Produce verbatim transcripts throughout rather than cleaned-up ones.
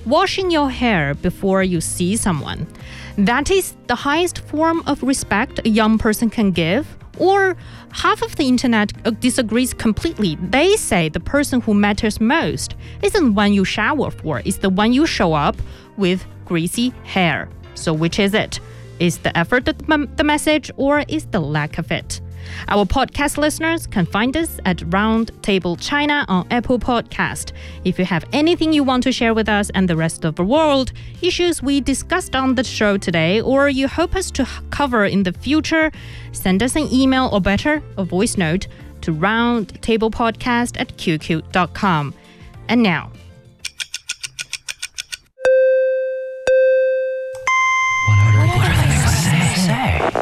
washing your hair before you see someone. That is the highest form of respect a young person can give. Or half of the internet disagrees completely. They say the person who matters most isn't the one you shower for, it's the one you show up with greasy hair. So which is it? Is the effort the message or is the lack of it? Our podcast listeners can find us at Roundtable China on Apple Podcast. If you have anything you want to share with us and the rest of the world, issues we discussed on the show today, or you hope us to cover in the future, send us an email or better, a voice note to roundtablepodcast at q q dot com. And now, What are, what are they going to say?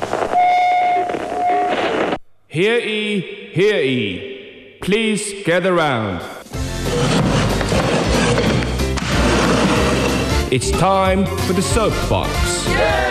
Hear ye, hear ye. Please gather round. It's time for the soapbox.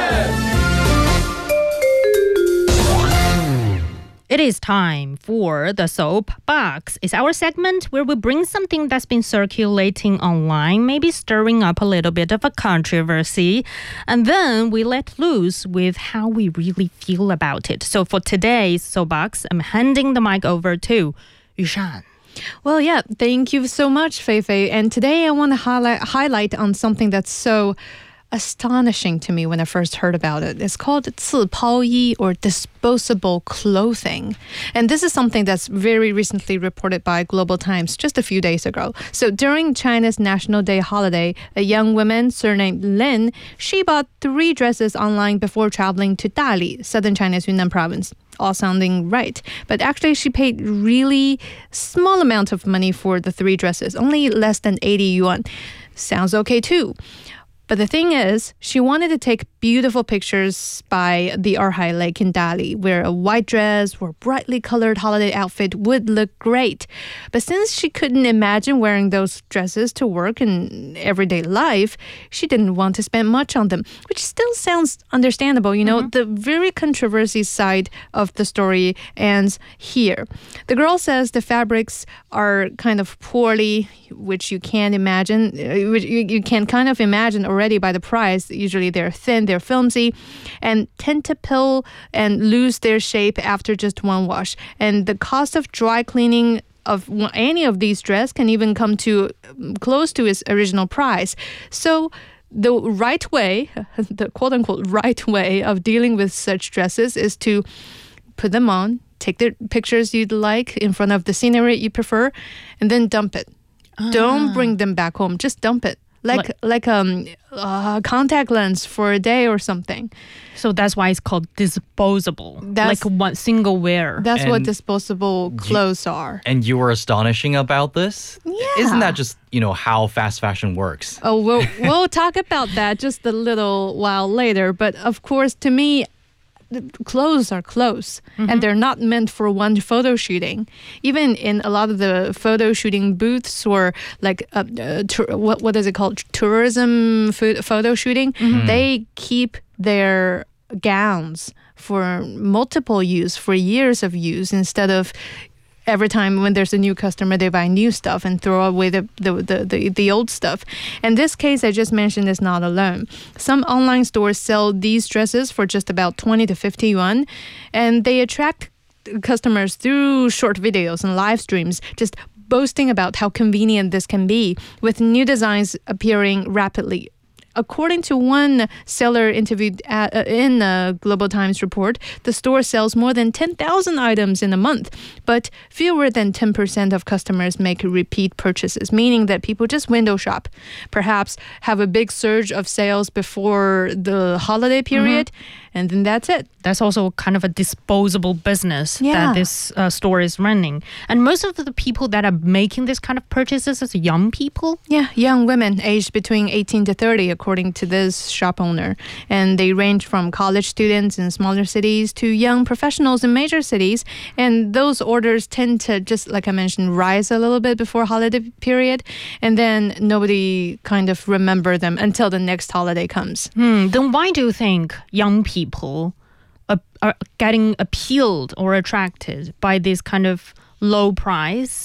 it is time for the Soapbox. It's our segment where we bring something that's been circulating online, maybe stirring up a little bit of a controversy, and then we let loose with how we really feel about it. So for today's Soapbox, I'm handing the mic over to Yushan. Well, yeah, thank you so much, Fei Fei. And today I want to highlight, highlight on something that's so astonishing to me when I first heard about it. It's called 自抛衣 or disposable clothing. And this is something that's very recently reported by Global Times just a few days ago. So during China's National Day holiday, a young woman surnamed Lin, she bought three dresses online before traveling to Dali, southern China's Yunnan province. All sounding right. But actually she paid really small amount of money for the three dresses, only less than eighty yuan. Sounds okay too. But the thing is, she wanted to take beautiful pictures by the Erhai Lake in Dali, where a white dress or brightly colored holiday outfit would look great. But since she couldn't imagine wearing those dresses to work in everyday life, she didn't want to spend much on them, which still sounds understandable. You know, mm-hmm. The very controversy side of the story ends here. The girl says the fabrics are kind of poorly, which you can't imagine, which you, you can kind of imagine already by the price. Usually they're thin, they're filmy, and tend to peel and lose their shape after just one wash. And the cost of dry cleaning of any of these dresses can even come to close to its original price. So the right way, the quote-unquote right way of dealing with such dresses is to put them on, take the pictures you'd like in front of the scenery you prefer, and then dump it. Ah. Don't bring them back home. Just dump it. Like like, like um uh, contact lens for a day or something. So that's why it's called disposable. That's, like one single wear. That's and what disposable clothes you, are. And you were astonishing about this? Yeah. Isn't that just, you know, how fast fashion works? Oh, we'll, we'll talk about that just a little while later. But of course, to me, clothes are clothes, mm-hmm. and they're not meant for one photo shooting. Even in a lot of the photo shooting booths or like uh, uh, tur- what what is it called, tourism fo- photo shooting, mm-hmm. they keep their gowns for multiple use, for years of use, instead of every time when there's a new customer, they buy new stuff and throw away the, the, the, the, the old stuff. And this case I just mentioned is not alone. Some online stores sell these dresses for just about twenty to fifty yuan, and they attract customers through short videos and live streams, just boasting about how convenient this can be, with new designs appearing rapidly. According to one seller interviewed at, uh, in a Global Times report, the store sells more than ten thousand items in a month, but fewer than ten percent of customers make repeat purchases, meaning that people just window shop, perhaps have a big surge of sales before the holiday period, mm-hmm. and then that's it. That's also kind of a disposable business yeah. that this uh, store is running. And most of the people that are making this kind of purchases is young people. Yeah, young women aged between eighteen to thirty, according to this shop owner. And they range from college students in smaller cities to young professionals in major cities. And those orders tend to, just like I mentioned, rise a little bit before holiday period. And then nobody kind of remember them until the next holiday comes. Hmm, then why do you think young people are getting appealed or attracted by this kind of low price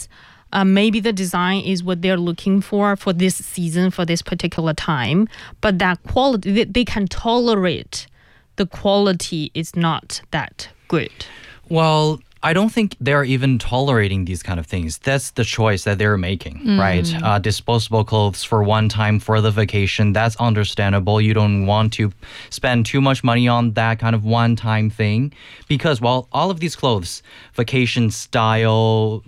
Uh, maybe the design is what they're looking for for this season, for this particular time, but that quality, they, they can tolerate the quality is not that good. Well, I don't think they're even tolerating these kind of things. That's the choice that they're making, Mm. right? Uh, disposable clothes for one time for the vacation, that's understandable. You don't want to spend too much money on that kind of one-time thing because, well, all of these clothes, vacation style,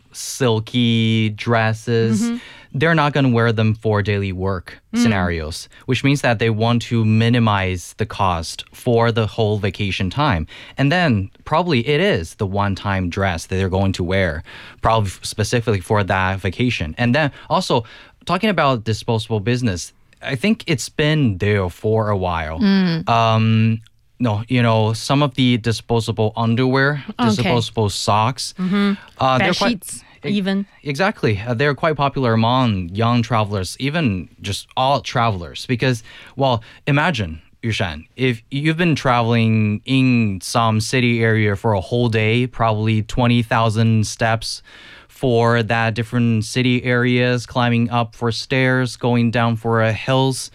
silky dresses, Mm-hmm. they're not going to wear them for daily work Mm. scenarios, which means that they want to minimize the cost for the whole vacation time. And then probably it is the one-time dress that they're going to wear, probably specifically for that vacation. And then also talking about disposable business, I think it's been there for a while. Um, no, you know, some of the disposable underwear, Okay. disposable socks, uh, Bed they're quite sheets, even. Exactly. Uh, they're quite popular among young travelers, even just all travelers. Because, well, imagine, Yushan, if you've been traveling in some city area for a whole day, probably twenty thousand steps for that different city areas, climbing up for stairs, going down for uh, hills,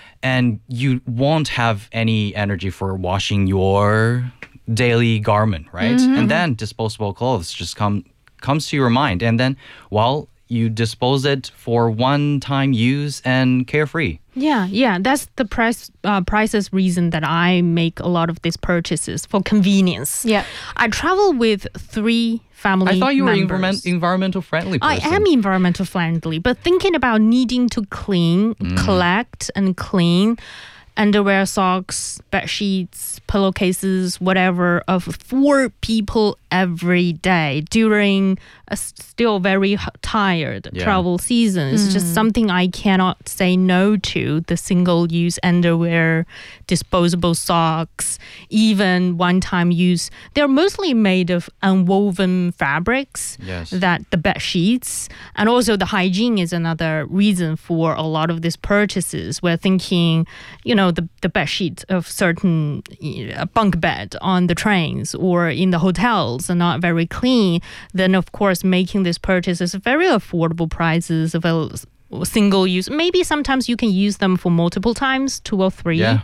and you won't have any energy for washing your daily garment, right? And then disposable clothes just come comes to your mind, and then, well, you dispose it for one-time use and carefree. Yeah, yeah, that's the price uh, prices reason that I make a lot of these purchases for convenience. Yeah. I travel with three family I thought you were members. environment, environmental friendly I person. am environmental friendly, but thinking about needing to clean, collect and clean underwear, socks, bed sheets, pillowcases, whatever, of four people every day during a s- still very h- tired Yeah. travel season. It's just something I cannot say no to. The single-use underwear, disposable socks, even one-time use. They're mostly made of unwoven fabrics. Yes. That the bed sheets, and also the hygiene is another reason for a lot of these purchases. We're thinking, you know, the, the bed sheet of certain uh, bunk bed on the trains or in the hotels are not very clean. Then, of course, making this purchase is very affordable prices of a single use. Maybe sometimes you can use them for multiple times, two or three. Yeah.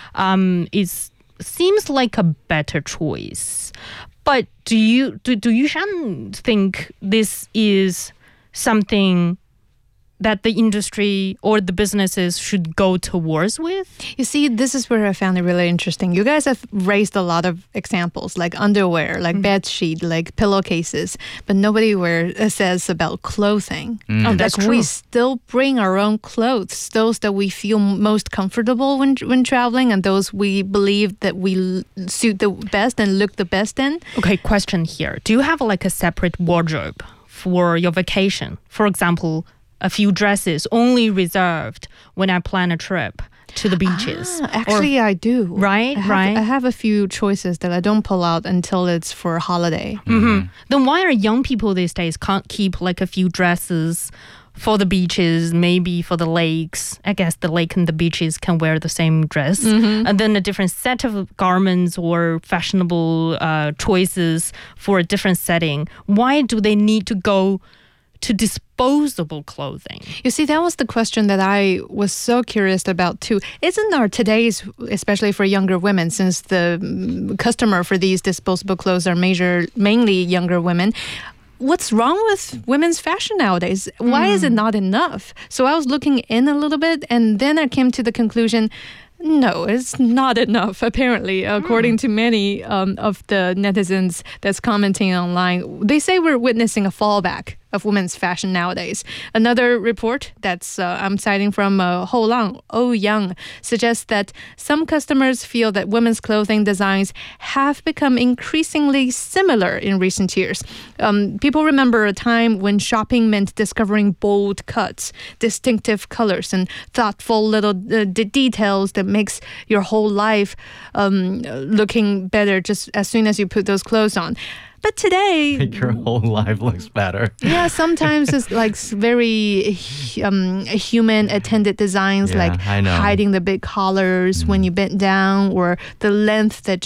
Um, is seems like a better choice. But do you do, do you Shan think this is something that the industry or the businesses should go towards with? You see, this is where I found it really interesting. You guys have raised a lot of examples, like underwear, like bed sheet, like pillowcases, but nobody where says about clothing. Oh, that's like true. we still bring our own clothes, those that we feel most comfortable when when traveling, and those we believe that we l- suit the best and look the best in. Okay, question here. Do you have like a separate wardrobe for your vacation? For example, a few dresses only reserved when I plan a trip to the beaches. Ah, actually, I do. Right, I have, right. I have a few choices that I don't pull out until it's for a holiday. Mhm. Then why are young people these days can't keep like a few dresses for the beaches, maybe for the lakes? I guess the lake and the beaches can wear the same dress. And then a different set of garments or fashionable uh, choices for a different setting. Why do they need to go to disposable clothing? You see, that was the question that I was so curious about too. Isn't our today's, especially for younger women, since the mm, customer for these disposable clothes are major, mainly younger women, what's wrong with women's fashion nowadays? Why is it not enough? So I was looking in a little bit, and then I came to the conclusion, no, it's not enough, apparently, according to many um, of the netizens that's commenting online. They say we're witnessing a fallback of women's fashion nowadays. Another report that's uh, I'm citing from uh, Ho Lang, Oh Young, suggests that some customers feel that women's clothing designs have become increasingly similar in recent years. Um, people remember a time when shopping meant discovering bold cuts, distinctive colors, and thoughtful little uh, d- details that makes your whole life um, looking better just as soon as you put those clothes on. But today, Your whole life looks better. yeah, sometimes it's like s- very um, human attended designs, Yeah, like I know. hiding the big collars when you bend down, or the length that just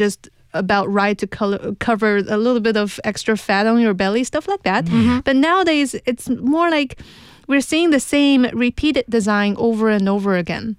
about right to color, cover a little bit of extra fat on your belly, stuff like that. But nowadays, it's more like we're seeing the same repeated design over and over again.